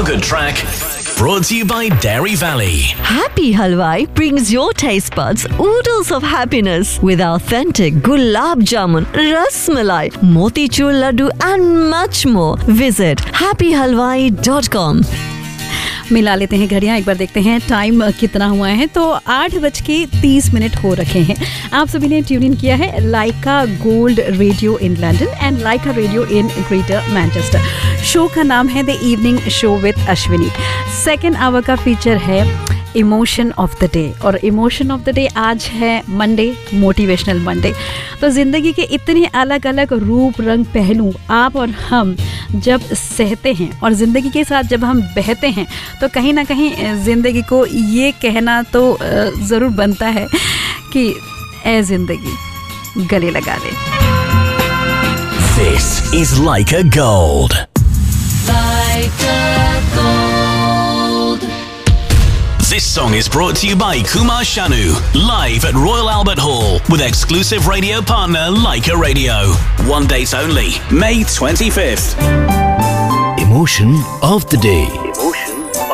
good track. Brought to you by Dairy Valley. Happy Halwai brings your taste buds oodles of happiness with authentic gulab jamun, ras malai, motichur laddu and much more. Visit happyhalwai.com. मिला लेते हैं घड़ियाँ, एक बार देखते हैं time कितना हुआ है। तो 8:30 हो रखे हैं। आप सभी ने ट्यून इन किया है लाइका gold radio in London and Lyca radio in greater Manchester. Show का नाम है the evening show with Ashwini. Second hour का फीचर है इमोशन ऑफ द डे, और इमोशन ऑफ द डे आज है मंडे, मोटिवेशनल मंडे। तो ज़िंदगी के इतने अलग अलग रूप रंग पहलू आप और हम जब सहते हैं और ज़िंदगी के साथ जब हम बहते हैं तो कहीं ना कहीं ज़िंदगी को ये कहना तो ज़रूर बनता है कि ए ज़िंदगी गले लगा ले। This is Laika Gold. Laika Gold. This song is brought to you by Kumar Shanu, live at Royal Albert Hall, with exclusive radio partner Laika Radio. 1 date only, May 25th. Emotion of the day.